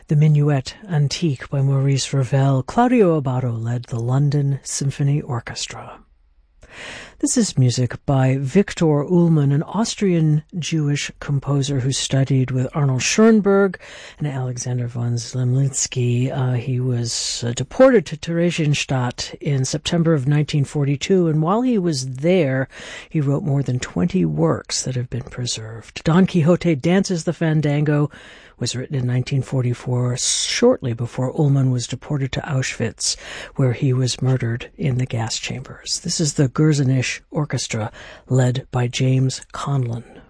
The Minuet Antique by Maurice Ravel. Claudio Abbado led the London Symphony Orchestra. This is music by Viktor Ullmann, an Austrian-Jewish composer who studied with Arnold Schoenberg and Alexander von Zemlinsky. He was deported to Theresienstadt in September of 1942, and while he was there, he wrote more than 20 works that have been preserved. Don Quixote Dances the Fandango was written in 1944, shortly before Ullmann was deported to Auschwitz, where he was murdered in the gas chambers. This is the Gurzenich Orchestra, led by James Conlon.